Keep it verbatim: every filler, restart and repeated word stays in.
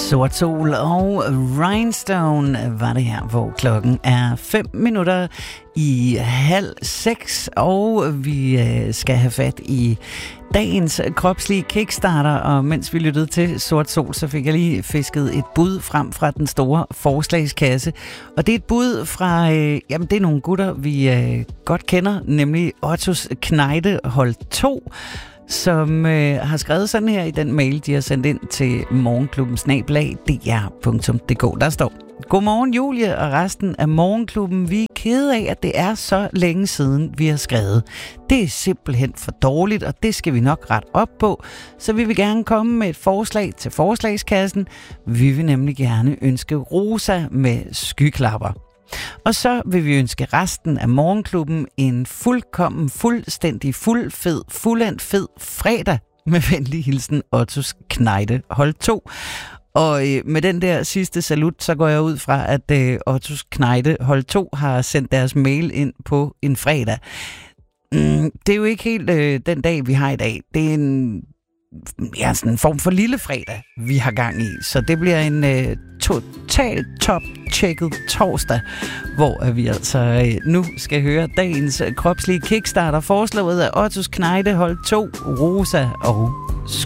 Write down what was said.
Sort Sol og Rhinestone var det her, hvor klokken er fem minutter i halv seks, og vi skal have fat i dagens kropslige kickstarter, og mens vi lyttede til Sort Sol, så fik jeg lige fisket et bud frem fra den store forslagskasse, og det er et bud fra, øh, jamen det er nogle gutter, vi øh, godt kender, nemlig Ottos Knejde hold to, som øh, har skrevet sådan her i den mail, de har sendt ind til morgenklubben snabel-a d r punktum d k. Der står: Godmorgen Julie og resten af morgenklubben. Vi er kede af, at det er så længe siden, vi har skrevet. Det er simpelthen for dårligt, og det skal vi nok rette op på. Så vi vil gerne komme med et forslag til forslagskassen. Vi vil nemlig gerne ønske Rosa med skyklapper. Og så vil vi ønske resten af morgenklubben en fuldkommen, fuldstændig, fuld fed, fuldendt fed fredag med venlig hilsen Ottos Knejde hold to. Og øh, med den der sidste salut, så går jeg ud fra, at øh, Ottos Knejde hold to har sendt deres mail ind på en fredag. Mm, det er jo ikke helt øh, den dag, vi har i dag. Det er en, ja, sådan en form for lille fredag, vi har gang i. Så det bliver en øh, total top-tjekket torsdag, hvor vi altså øh, nu skal høre dagens kropslige kickstarter, foreslået af Ottos Knejde hold to, Rosa og